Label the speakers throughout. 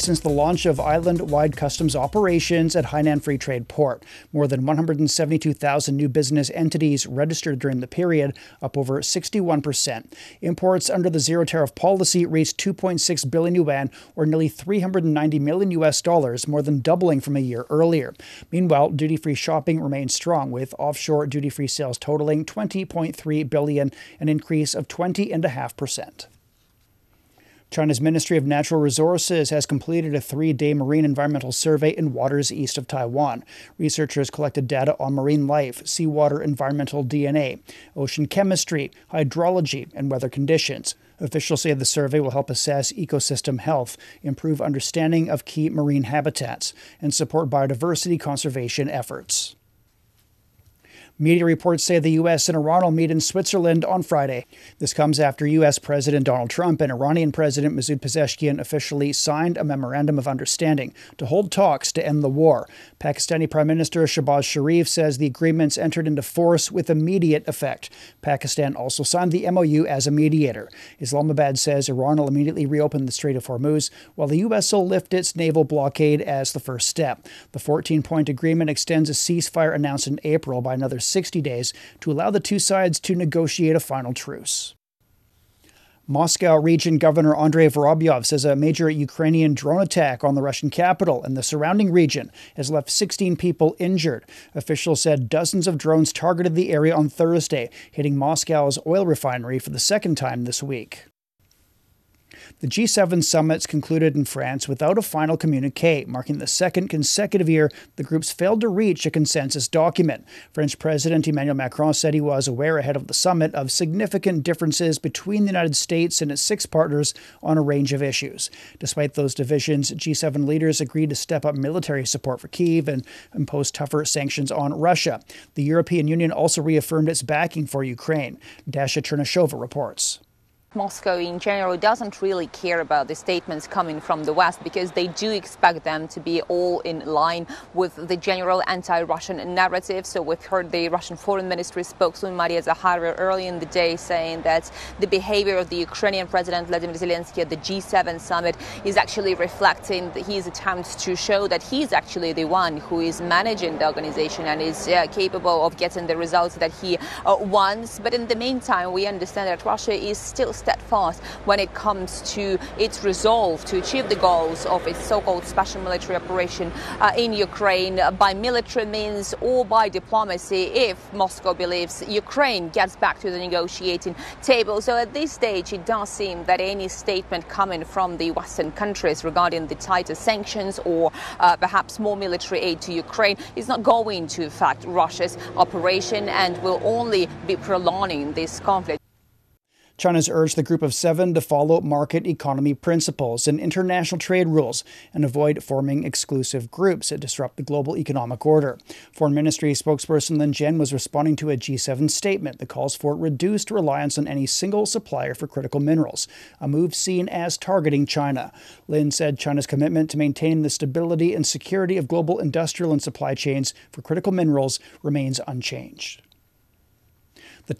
Speaker 1: since the launch of island-wide customs operations at Hainan Free Trade Port. More than 172,000 new business entities registered during the period, up over 61%. Imports under the zero tariff policy reached 2.6 billion yuan, or nearly $390 million US dollars, more than doubling from a year earlier. Meanwhile, duty-free shopping remains strong, with offshore duty-free sales totaling 20.3 billion, an increase of 20.5%. China's Ministry of Natural Resources has completed a 3-day marine environmental survey in waters east of Taiwan. Researchers collected data on marine life, seawater environmental DNA, ocean chemistry, hydrology, and weather conditions. Officials say the survey will help assess ecosystem health, improve understanding of key marine habitats, and support biodiversity conservation efforts. Media reports say the U.S. and Iran will meet in Switzerland on Friday. This comes after U.S. President Donald Trump and Iranian President Masoud Pezeshkian officially signed a memorandum of understanding to hold talks to end the war. Pakistani Prime Minister Shehbaz Sharif says the agreements entered into force with immediate effect. Pakistan also signed the MOU as a mediator. Islamabad says Iran will immediately reopen the Strait of Hormuz, while the U.S. will lift its naval blockade as the first step. The 14-point agreement extends a ceasefire announced in April by another 60 days to allow the two sides to negotiate a final truce. Moscow Region Governor Andrei Vorobyov says a major Ukrainian drone attack on the Russian capital and the surrounding region has left 16 people injured. Officials said dozens of drones targeted the area on Thursday, hitting Moscow's oil refinery for the second time this week. The G7 summits concluded in France without a final communiqué, marking the second consecutive year the groups failed to reach a consensus document. French President Emmanuel Macron said he was aware ahead of the summit of significant differences between the United States and its 6 partners on a range of issues. Despite those divisions, G7 leaders agreed to step up military support for Kyiv and impose tougher sanctions on Russia. The European Union also reaffirmed its backing for Ukraine. Dasha Chernashova reports.
Speaker 2: Moscow in general doesn't really care about the statements coming from the West because they do expect them to be all in line with the general anti-Russian narrative. So we've heard the Russian Foreign Ministry spokeswoman Maria Zakharova early in the day saying that the behavior of the Ukrainian President Vladimir Zelensky at the G7 summit is actually reflecting his attempts to show that he's actually the one who is managing the organization and is capable of getting the results that he wants. But in the meantime, we understand that Russia is still steadfast when it comes to its resolve to achieve the goals of its so-called special military operation in Ukraine by military means or by diplomacy if Moscow believes Ukraine gets back to the negotiating table. So at this stage, it does seem that any statement coming from the Western countries regarding the tighter sanctions or perhaps more military aid to Ukraine is not going to affect Russia's operation and will only be prolonging this conflict.
Speaker 1: China's urged the Group of 7 to follow market economy principles and international trade rules and avoid forming exclusive groups that disrupt the global economic order. Foreign Ministry spokesperson Lin Jian was responding to a G7 statement that calls for reduced reliance on any single supplier for critical minerals, a move seen as targeting China. Lin said China's commitment to maintain the stability and security of global industrial and supply chains for critical minerals remains unchanged. The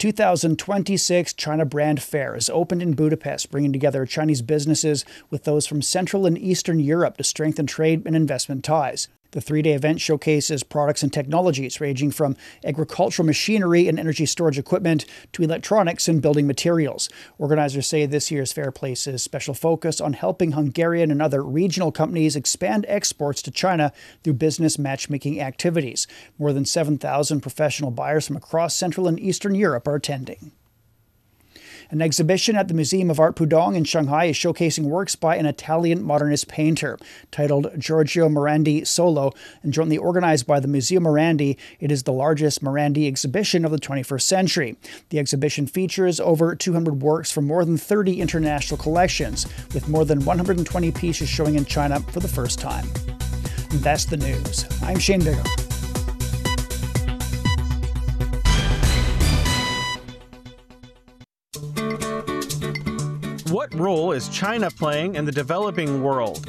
Speaker 1: 2026 China Brand Fair is opened in Budapest, bringing together Chinese businesses with those from Central and Eastern Europe to strengthen trade and investment ties. The 3-day event showcases products and technologies ranging from agricultural machinery and energy storage equipment to electronics and building materials. Organizers say this year's fair places special focus on helping Hungarian and other regional companies expand exports to China through business matchmaking activities. More than 7,000 professional buyers from across Central and Eastern Europe are attending. An exhibition at the Museum of Art Pudong in Shanghai is showcasing works by an Italian modernist painter. Titled Giorgio Morandi Solo and jointly organized by the Museo Morandi, it is the largest Morandi exhibition of the 21st century. The exhibition features over 200 works from more than 30 international collections, with more than 120 pieces showing in China for the first time. And that's the news. I'm Shane Bigger.
Speaker 3: What role is China playing in the developing world?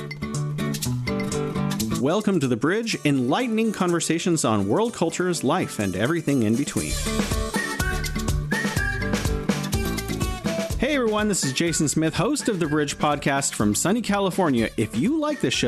Speaker 4: Welcome to The Bridge, enlightening conversations on world cultures, life, and everything in between. Hey everyone, this is Jason Smith, host of The Bridge podcast from sunny California. If you like this show,